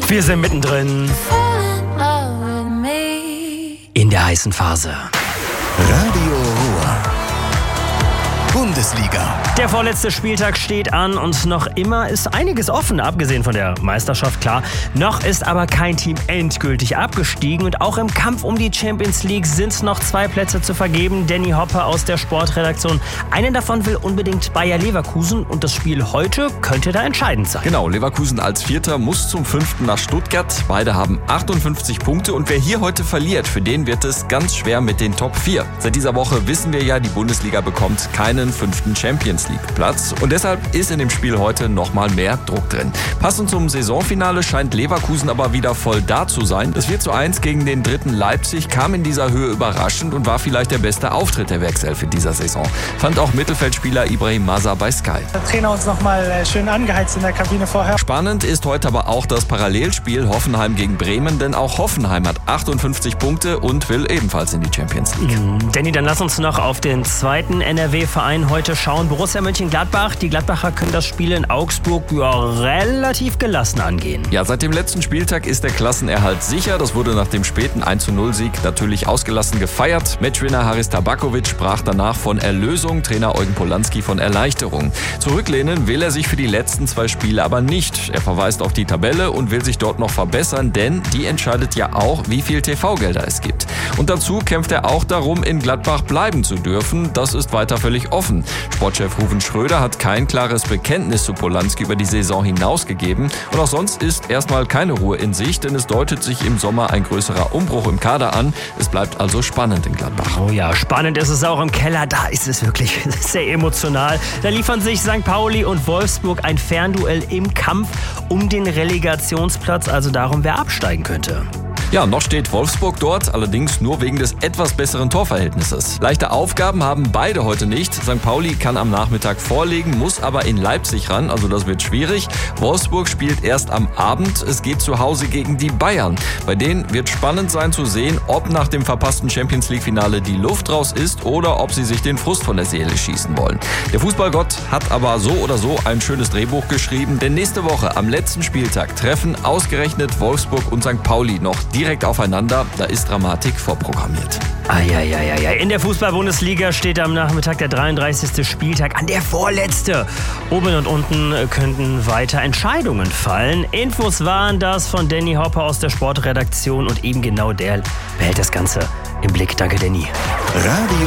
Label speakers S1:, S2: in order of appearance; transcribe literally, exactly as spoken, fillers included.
S1: Wir sind mittendrin in der heißen Phase.
S2: Radio Ruhr. Bundesliga.
S1: Der vorletzte Spieltag steht an und noch immer ist einiges offen, abgesehen von der Meisterschaft, klar. Noch ist aber kein Team endgültig abgestiegen und auch im Kampf um die Champions League sind noch zwei Plätze zu vergeben. Danny Hoppe aus der Sportredaktion. Einen davon will unbedingt Bayer Leverkusen und das Spiel heute könnte da entscheidend sein.
S3: Genau, Leverkusen als Vierter muss zum Fünften nach Stuttgart. Beide haben achtundfünfzig Punkte und wer hier heute verliert, für den wird es ganz schwer mit den Top vier. Seit dieser Woche wissen wir ja, die Bundesliga bekommt keinen fünften Champions League Platz und deshalb ist in dem Spiel heute nochmal mehr Druck drin. Passend zum Saisonfinale scheint Leverkusen aber wieder voll da zu sein. Das vier zu eins gegen den dritten Leipzig kam in dieser Höhe überraschend und war vielleicht der beste Auftritt der Werkself in dieser Saison. Fand auch Mittelfeldspieler Ibrahim Maza bei Sky.
S4: Der Trainer uns nochmal schön angeheizt in der Kabine vorher.
S3: Spannend ist heute aber auch das Parallelspiel Hoffenheim gegen Bremen, denn auch Hoffenheim hat achtundfünfzig Punkte und will ebenfalls in die Champions League.
S1: Mhm. Danny, dann lass uns noch auf den zweiten N R W-Verein heute schauen. Borussia Mönchengladbach. Die Gladbacher können das Spiel in Augsburg ja relativ gelassen angehen.
S3: Ja, seit dem letzten Spieltag ist der Klassenerhalt sicher. Das wurde nach dem späten eins zu null Sieg natürlich ausgelassen gefeiert. Matchwinner Haris Tabakovic sprach danach von Erlösung, Trainer Eugen Polanski von Erleichterung. Zurücklehnen will er sich für die letzten zwei Spiele aber nicht. Er verweist auf die Tabelle und will sich dort noch verbessern, denn die entscheidet ja auch, wie viel T V-Gelder es gibt. Und dazu kämpft er auch darum, in Gladbach bleiben zu dürfen. Das ist weiter völlig offen. Sportchef Ruven Schröder hat kein klares Bekenntnis zu Polanski über die Saison hinaus gegeben. Und auch sonst ist erstmal keine Ruhe in Sicht, denn es deutet sich im Sommer ein größerer Umbruch im Kader an. Es bleibt also spannend in Gladbach.
S1: Oh ja, spannend ist es auch im Keller. Da ist es wirklich sehr emotional. Da liefern sich Sankt Pauli und Wolfsburg ein Fernduell im Kampf um den Relegationsplatz, also darum, wer absteigen könnte.
S3: Ja, noch steht Wolfsburg dort, allerdings nur wegen des etwas besseren Torverhältnisses. Leichte Aufgaben haben beide heute nicht. Sankt Pauli kann am Nachmittag vorlegen, muss aber in Leipzig ran, also das wird schwierig. Wolfsburg spielt erst am Abend, es geht zu Hause gegen die Bayern. Bei denen wird spannend sein zu sehen, ob nach dem verpassten Champions-League-Finale die Luft raus ist oder ob sie sich den Frust von der Seele schießen wollen. Der Fußballgott hat aber so oder so ein schönes Drehbuch geschrieben, denn nächste Woche am letzten Spieltag treffen ausgerechnet Wolfsburg und Sankt Pauli noch direkt aufeinander. Da ist Dramatik vorprogrammiert.
S1: Eieieiei. In der Fußball-Bundesliga steht am Nachmittag der dreiunddreißigste Spieltag an, der vorletzte. Oben und unten könnten weiter Entscheidungen fallen. Infos waren das von Danny Hoppe aus der Sportredaktion und eben genau der behält das Ganze im Blick. Danke, Danny.
S2: Radio